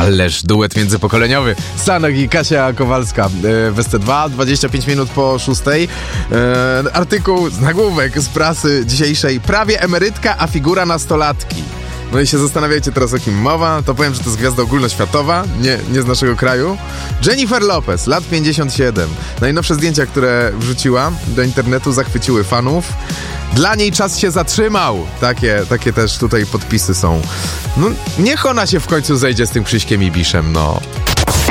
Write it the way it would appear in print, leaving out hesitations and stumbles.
Ależ duet międzypokoleniowy. Sanok i Kasia Kowalska w SC2, 25 minut po 6. Artykuł z nagłówek z prasy dzisiejszej. Prawie emerytka, a figura nastolatki. No i się zastanawiacie teraz, o kim mowa, to powiem, że to jest gwiazda ogólnoświatowa, nie z naszego kraju. Jennifer Lopez, lat 57. Najnowsze zdjęcia, które wrzuciła do internetu, zachwyciły fanów. Dla niej czas się zatrzymał. Takie też tutaj podpisy są. No, niech ona się w końcu zejdzie z tym Krzyśkiem Ibiszem, no.